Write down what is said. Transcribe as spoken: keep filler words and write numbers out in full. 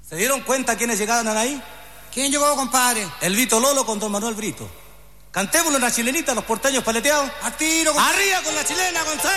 ¿Se dieron cuenta quiénes llegaban ahí? ¿Quién llegó, compadre? El Vito Lolo con don Manuel Brito. Cantémosle una chilenita a los porteños paleteados. ¡A tiro! ¡Arriba con la chilena, Gonzalo!